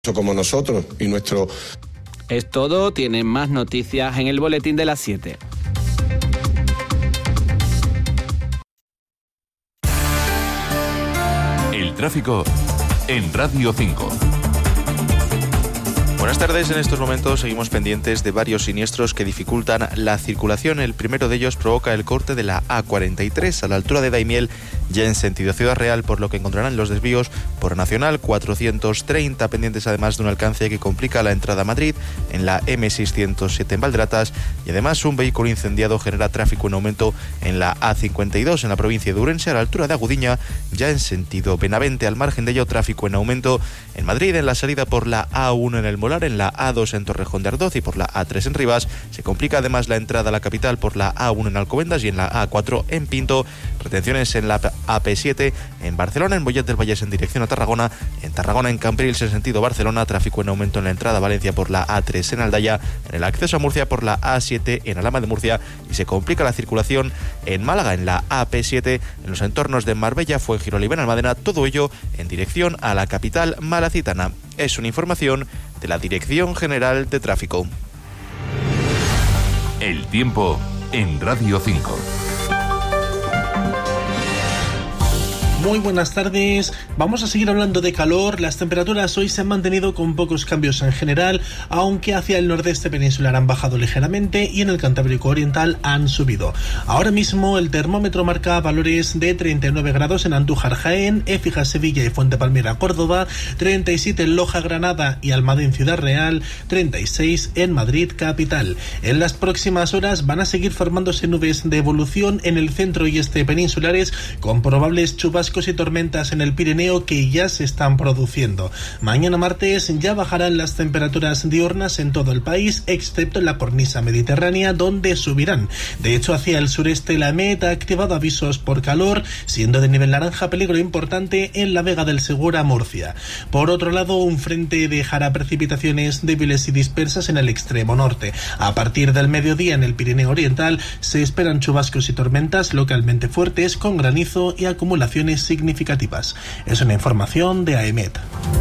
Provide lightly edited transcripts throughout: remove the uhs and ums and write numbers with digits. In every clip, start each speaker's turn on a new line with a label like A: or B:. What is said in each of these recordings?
A: como nosotros y nuestro...
B: Es todo, tienen más noticias en el boletín de las 7.
C: El tráfico en Radio 5.
D: Buenas tardes, en estos momentos seguimos pendientes de varios siniestros que dificultan la circulación. El primero de ellos provoca el corte de la A43 a la altura de Daimiel, ya en sentido Ciudad Real, por lo que encontrarán los desvíos por Nacional 430, pendientes además de un alcance que complica la entrada a Madrid en la M607 en Valdratas, y además un vehículo incendiado genera tráfico en aumento en la A52 en la provincia de Ourense a la altura de Agudiña, ya en sentido Benavente. Al margen de ello, tráfico en aumento en Madrid en la salida por la A1 en el Molar, en la A2 en Torrejón de Ardoz y por la A3 en Rivas. Se complica además la entrada a la capital por la A1 en Alcobendas y en la A4 en Pinto. Retenciones en la AP7 en Barcelona, en Mollet del Vallès en dirección a Tarragona, en Tarragona en Cambrils en sentido Barcelona, tráfico en aumento en la entrada a Valencia por la A3 en Aldaya, en el acceso a Murcia por la A7 en Alhama de Murcia, y se complica la circulación en Málaga en la AP7 en los entornos de Marbella, Fuengirola y Benalmádena, todo ello en dirección a la capital malacitana. Es una información de la Dirección General de Tráfico.
C: El tiempo en Radio 5.
E: Muy buenas tardes, vamos a seguir hablando de calor. Las temperaturas hoy se han mantenido con pocos cambios en general, aunque hacia el nordeste peninsular han bajado ligeramente y en el Cantábrico Oriental han subido. Ahora mismo el termómetro marca valores de 39 grados en Andújar, Jaén, Écija, Sevilla y Fuente Palmera, Córdoba, 37 en Loja, Granada y Almadén, Ciudad Real, 36 en Madrid, capital. En las próximas horas van a seguir formándose nubes de evolución en el centro y este peninsulares, con probables chubascos y tormentas en el Pirineo que ya se están produciendo. Mañana martes ya bajarán las temperaturas diurnas en todo el país, excepto en la cornisa mediterránea, donde subirán. De hecho, hacia el sureste la EMET ha activado avisos por calor, siendo de nivel naranja peligro importante en la Vega del Segura, Murcia. Por otro lado, un frente dejará precipitaciones débiles y dispersas en el extremo norte. A partir del mediodía en el Pirineo Oriental se esperan chubascos y tormentas localmente fuertes con granizo y acumulaciones significativas. Es una información de AEMET.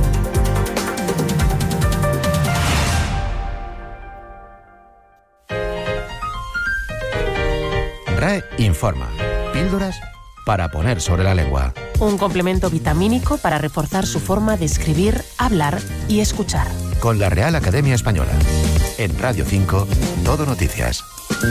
F: RAE informa. Píldoras para poner sobre la lengua.
G: Un complemento vitamínico para reforzar su forma de escribir, hablar y escuchar.
F: Con la Real Academia Española. En Radio 5, Todo Noticias.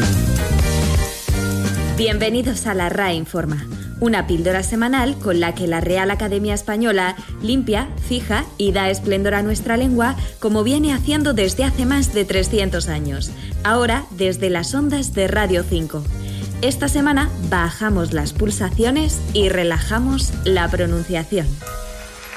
H: Bienvenidos a la RAE Informa, una píldora semanal con la que la Real Academia Española limpia, fija y da esplendor a nuestra lengua, como viene haciendo desde hace más de 300 años. Ahora desde las ondas de Radio 5. Esta semana bajamos las pulsaciones y relajamos la pronunciación.